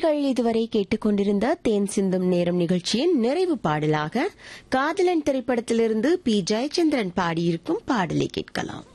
நேர்கள் இதுவரை கேட்டுக்கொண்டிருந்த தேன் சிந்தும் நேரம் நிகழ்ச்சியின் நிறைவு பாடலாக காதலன் திரைப்படத்திலிருந்து பி ஜெயச்சந்திரன் பாடியிருக்கும் பாடலை கேட்கலாம்.